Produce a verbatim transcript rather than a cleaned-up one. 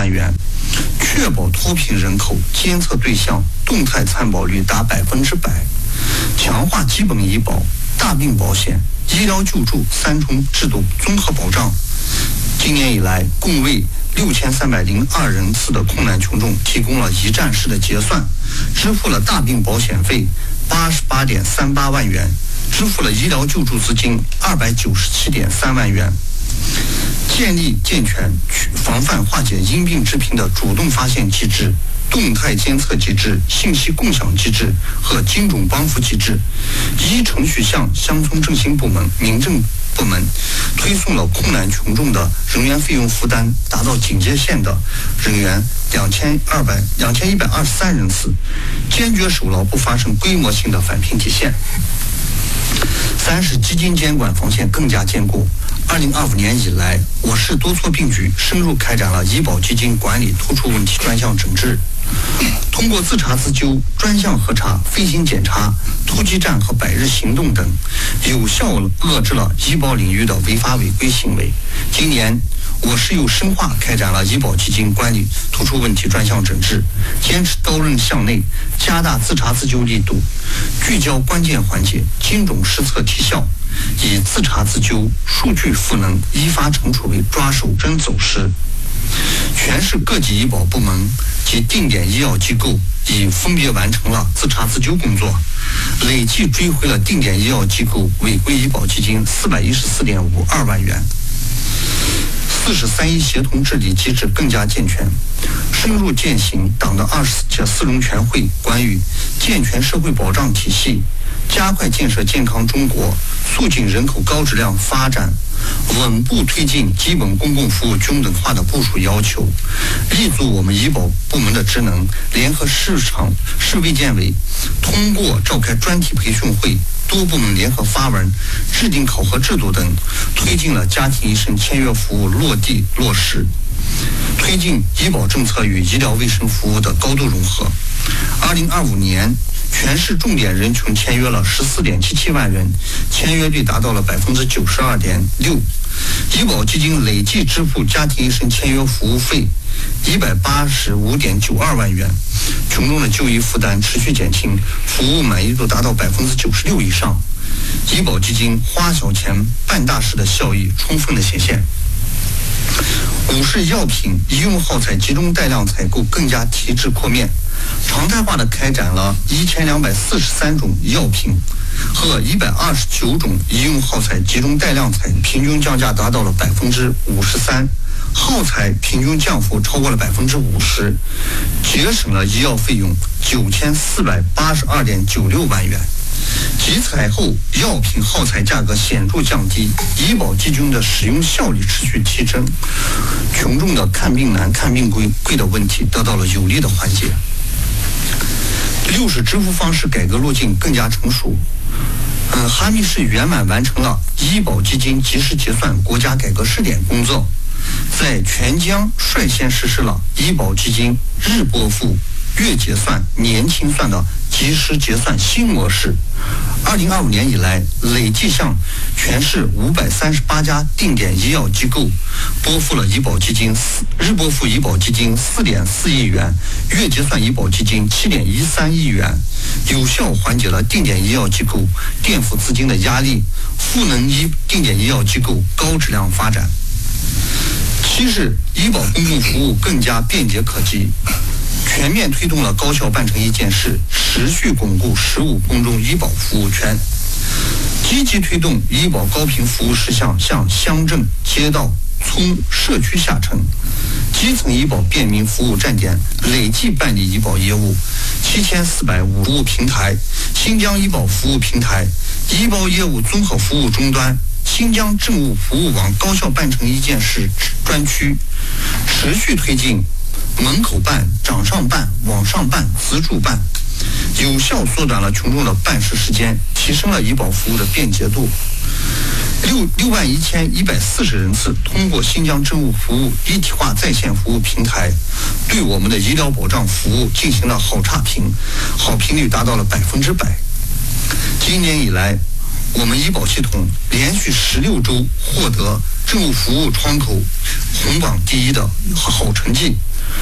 万元，确保脱贫人口监测对象动态参保率达百分之百，强化基本医保、大病保险、医疗救助三重制度综合保障。今年以来，共为六千三百零二人次的困难群众提供了一站式的结算，支付了大病保险费八十八点三八万元，支付了医疗救助资金二百九十七点三万元。建立健全防范化解因病致贫的主动发现机制、动态监测机制、信息共享机制和精准帮扶机制，依程序向乡村振兴部门、民政部门推送了困难群众的人员费用负担达到警戒线的人员两千二百两千一百二十三人次，坚决守牢不发生规模性的返贫底线。三是基金监管防线更加坚固。二零二五年以来，我市多措并举，深入开展了医保基金管理突出问题专项整治，通过自查自纠、专项核查、飞行检查、突击站和百日行动等，有效遏制了医保领域的违法违规行为。今年，我市又深化开展了医保基金管理突出问题专项整治，坚持刀刃向内，加大自查自纠力度，聚焦关键环节，精准施策提效，以自查自纠、数据赋能、依法惩处为抓手真走势。全市各级医保部门及定点医药机构已分别完成了自查自纠工作，累计追回了定点医药机构违规医保基金四百一十四点五二万元。四是三一协同治理机制更加健全，深入践行党的二十届四中全会关于健全社会保障体系、加快建设健康中国、促进人口高质量发展、稳步推进基本公共服务均等化的部署要求，立足我们医保部门的职能，联合市场市卫健委，通过召开专题培训会、多部门联合发文、制定考核制度等，推进了家庭医生签约服务落地落实，推进医保政策与医疗卫生服务的高度融合。二零二五年，全市重点人群签约了十四点七七万人，签约率达到了百分之九十二点六。医保基金累计支付家庭医生签约服务费一百八十五点九二万元，群众的就医负担持续减轻，服务满意度达到百分之九十六以上。医保基金花小钱办大事的效益充分的显现。五是药品医用耗材集中带量采购更加提质扩面，常态化的开展了一千两百四十三种药品和一百二十九种医用耗材集中带量采，平均降价达到了百分之五十三，耗材平均降幅超过了百分之五十，节省了医药费用九千四百八十二点九六万元。集采后药品耗材价格显著降低，医保基金的使用效率持续提升，群众的看病难、看病贵贵的问题得到了有力的缓解。六是支付方式改革路径更加成熟。嗯，哈密市圆满完成了医保基金及时结算国家改革试点工作，在全疆率先实施了医保基金日拨付、月结算、年清算的及时结算新模式。二零二五年以来，累计向全市五百三十八家定点医药机构拨付了医保基金日拨付医保基金四点四亿元，月结算医保基金七点一三亿元，有效缓解了定点医药机构垫付资金的压力，赋能医定点医药机构高质量发展。七是医保公共服务更加便捷可及，全面推动了高效办成一件事，持续巩固十五公众医保服务权，积极推动医保高频服务事项向乡镇、街道、村、社区下沉。基层医保便民服务站点累计办理医保业务七千四百五服务平台，新疆医保服务平台、医保业务综合服务终端、新疆政务服务网高效办成一件事专区，持续推进门口办、掌上办、网上办、自助办，有效缩短了群众的办事时间，提升了医保服务的便捷度。六六万一千一百四十人次通过新疆政务服务一体化在线服务平台，对我们的医疗保障服务进行了好差评，好评率达到了百分之百。今年以来， 我们医保系统连续十六周获得政务服务窗口红榜第一的好成绩。